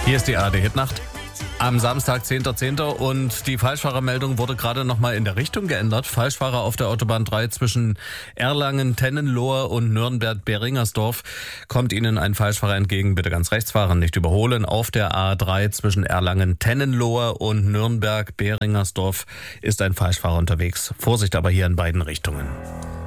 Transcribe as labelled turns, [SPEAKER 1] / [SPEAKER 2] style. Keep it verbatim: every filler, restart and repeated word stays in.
[SPEAKER 1] Hier ist die A R D-Hitnacht. Am Samstag, zehnter zehnter und die Falschfahrermeldung wurde gerade nochmal in der Richtung geändert. Falschfahrer auf der Autobahn drei zwischen Erlangen, Tennenlohe und Nürnberg-Beringersdorf. Kommt Ihnen ein Falschfahrer entgegen, bitte ganz rechts fahren, nicht überholen. Auf der A drei zwischen Erlangen, Tennenlohe und Nürnberg-Beringersdorf ist ein Falschfahrer unterwegs. Vorsicht aber hier in beiden Richtungen.